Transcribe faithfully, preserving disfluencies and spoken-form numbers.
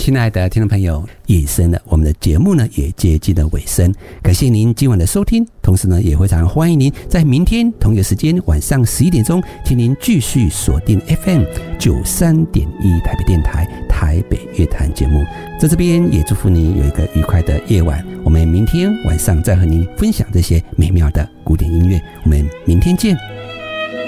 亲爱的听众朋友，夜深了，我们的节目呢也接近了尾声，感谢您今晚的收听，同时呢也非常欢迎您在明天同一个时间晚上十一点钟，请您继续锁定 F M 九三点一 台北电台台北乐坛节目。在这边也祝福您有一个愉快的夜晚，我们明天晚上再和您分享这些美妙的古典音乐，我们明天见。